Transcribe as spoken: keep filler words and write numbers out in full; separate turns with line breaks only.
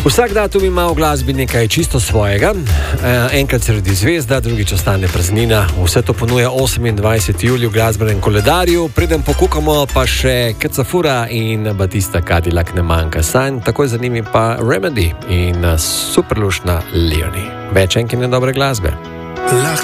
Vsak datum ima v glasbi nekaj čisto svojega. Enkrat se rodi zvezda, drugič ostane praznina. Vse to ponuja osemindvajseti julij v glasbenem koledarju. Preden pokukamo pa še Kacafura in Batista Cadillac ne manjka sanj. Takoj za njimi pa Remedy in superlušna Leonie. Več enkine dobre glasbe.